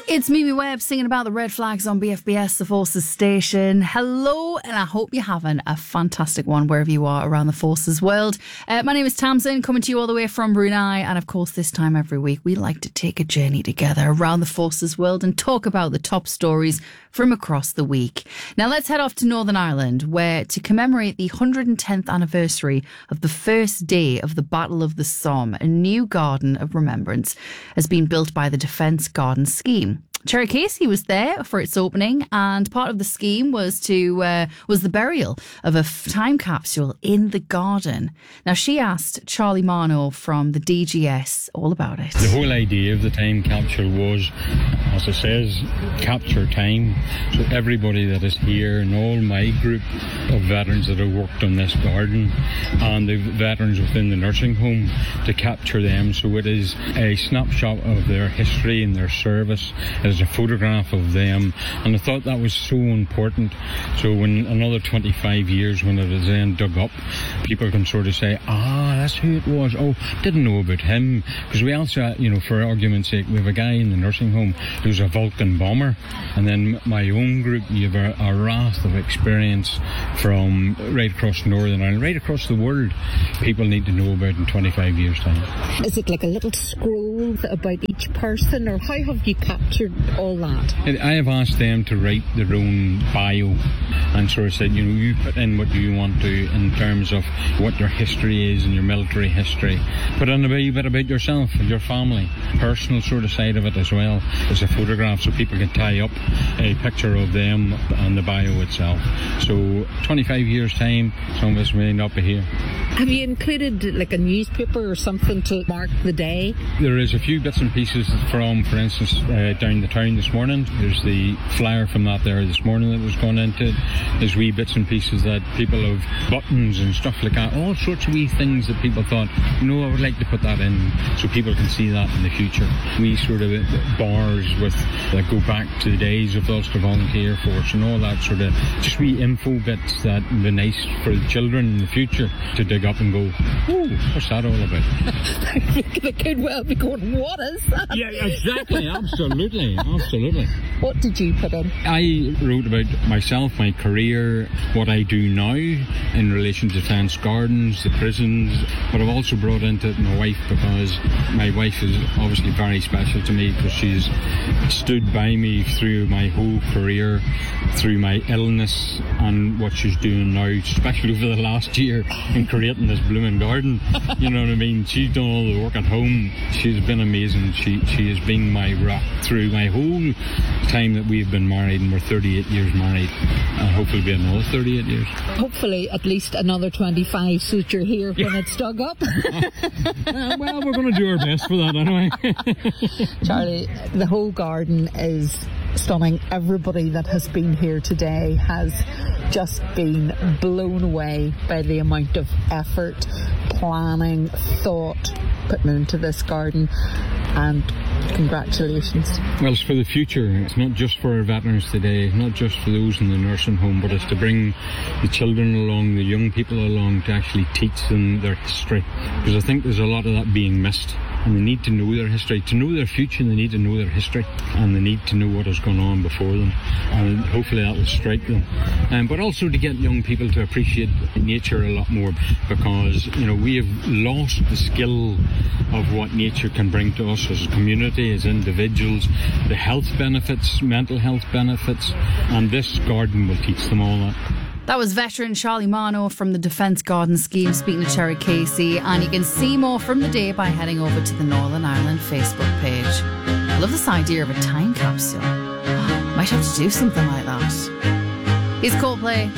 It's Mimi Webb singing about the red flags on BFBS, the Forces station. Hello, and I hope you're having a fantastic one wherever you are around the Forces world. My name is Tamsin, coming to you all the way from Brunei. And of course, this time every week, we like to take a journey together around the Forces world and talk about the top stories from across the week. Now, let's head off to Northern Ireland, where to commemorate the 110th anniversary of the first day of the Battle of the Somme, a new garden of remembrance has been built by the Defence Garden Scheme. Cherry Casey was there for its opening, and part of the scheme was the burial of a time capsule in the garden. Now, she asked Charlie Marno from the DGS all about it. The whole idea of the time capsule was, as it says, capture time. So everybody that is here and all my group of veterans that have worked on this garden and the veterans within the nursing home, to capture them. So it is a snapshot of their history and their service. There's a photograph of them, and I thought that was so important. So when another 25 years, when it is then dug up, people can sort of say, that's who it was. Oh, didn't know about him. Because we also, for argument's sake, we have a guy in the nursing home who's a Vulcan bomber, and then my own group, you have a raft of experience from right across Northern Ireland, right across the world, people need to know about in 25 years' time. Is it like a little scroll about each person, or how have you captured all that? I have asked them to write their own bio and sort of said, you put in what you want to in terms of what your history is and your military history. Put in a wee bit about yourself and your family, personal sort of side of it as well. There's a photograph so people can tie up a picture of them and the bio itself. So 25 years time, some of us may not be here. Have you included like a newspaper or something to mark the day? There is a few bits and pieces from, for instance, down the town this morning. There's the flyer from that there this morning that was gone into it. There's wee bits and pieces that people have, buttons and stuff like that, all sorts of wee things that people thought, I would like to put that in so people can see that in the future. We sort of bars that go back to the days of the Ulster Volunteer Force and all that sort of just wee info bits that would be nice for the children in the future to dig up and go, what's that all about? They could well be going, what is that? Yeah, exactly, absolutely. What did you put in? I wrote about myself, my career, what I do now in relation to Defence Gardens, the prisons, but I've also brought into it my wife, because my wife is obviously very special to me, because she's stood by me through my whole career, through my illness and what she's doing now, especially over the last year in creating this blooming garden. You know what I mean? She's done all the work at home. She's been amazing. She has been my rock through my whole time that we've been married, and we're 38 years married, and hopefully be another 38 years. Hopefully at least another 25, so that you're here when it's dug up. Well, we're going to do our best for that anyway. Charlie, the whole garden is stunning. Everybody that has been here today has just been blown away by the amount of effort, planning, thought putting into this garden, and congratulations. Well, it's for the future. It's not just for our veterans today, not just for those in the nursing home, but it's to bring the children along, the young people along, to actually teach them their history, because I think there's a lot of that being missed. And they need to know their history. To know their future, they need to know their history, and they need to know what has gone on before them, and hopefully that will strike them. But also to get young people to appreciate nature a lot more, because we have lost the skill of what nature can bring to us as a community, as individuals, the health benefits, mental health benefits, and this garden will teach them all that. That was veteran Charlie Marno from the Defence Garden Scheme speaking to Cherry Casey, and you can see more from the day by heading over to the Northern Ireland Facebook page. I love this idea of a time capsule. Might have to do something like that. Here's Coldplay